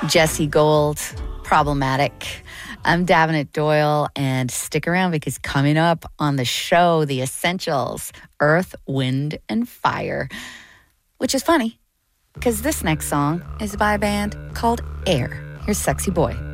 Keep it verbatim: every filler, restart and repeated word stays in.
Jesse Gold, Problematic. I'm Davenant Doyle, and stick around because coming up on the show, The Essentials, Earth, Wind, and Fire. Which is funny, because this next song is by a band called Air. Here's Sexy Boy.